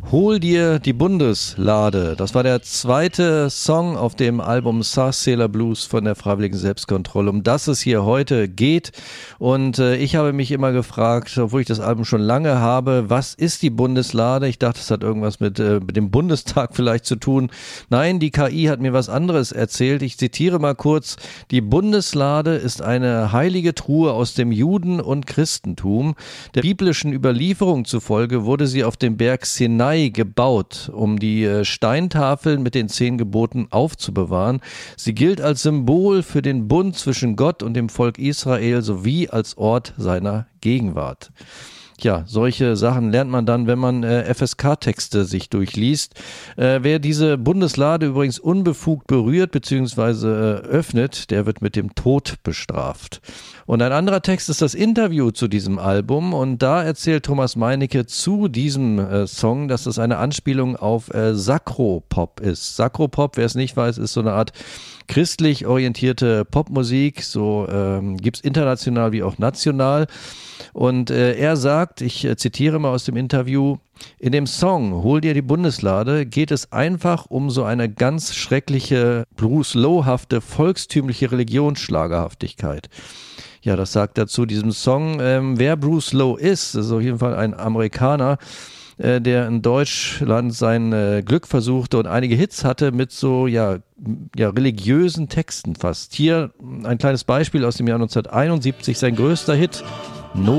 Hol dir die Bundeslade. Das war der zweite Song auf dem Album Saarsäler Blues von der Freiwilligen Selbstkontrolle, um das es hier heute geht. Und ich habe mich immer gefragt, obwohl ich das Album schon lange habe, was ist die Bundeslade? Ich dachte, es hat irgendwas mit dem Bundestag vielleicht zu tun. Nein, die KI hat mir was anderes erzählt. Ich zitiere mal kurz. Die Bundeslade ist eine heilige Truhe aus dem Juden- und Christentum. Der biblischen Überlieferung zufolge wurde sie auf dem Berg Sinai gebaut, um die Steintafeln mit den 10 Geboten aufzubewahren. Sie gilt als Symbol für den Bund zwischen Gott und dem Volk Israel sowie als Ort seiner Gegenwart. Ja, solche Sachen lernt man dann, wenn man FSK-Texte sich durchliest. Wer diese Bundeslade übrigens unbefugt berührt bzw. öffnet, der wird mit dem Tod bestraft. Und ein anderer Text ist das Interview zu diesem Album und da erzählt Thomas Meinecke zu diesem Song, dass das eine Anspielung auf Sakropop ist. Sakropop, wer es nicht weiß, ist so eine Art christlich orientierte Popmusik, so gibt's international wie auch national. Und er sagt, ich zitiere mal aus dem Interview, in dem Song Hol dir die Bundeslade geht es einfach um so eine ganz schreckliche, Bruce Lowe-hafte, volkstümliche Religionsschlagerhaftigkeit. Ja, das sagt er zu diesem Song. Wer Bruce Lowe ist auf jeden Fall ein Amerikaner, der in Deutschland sein Glück versuchte und einige Hits hatte mit so religiösen Texten fast. Hier ein kleines Beispiel aus dem Jahr 1971, sein größter Hit, No